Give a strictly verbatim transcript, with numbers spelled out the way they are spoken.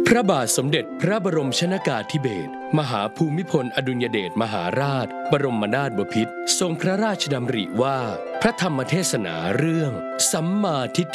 พระบาทสมเด็จพระบรมชนกาธิเบศรมหาภูมิพลอดุลยเดชมหาราชบรมนาถบพิตรทรงพระราชดำริว่าพระธรรมเทศนาเรื่องสัมมาทิฏฐิ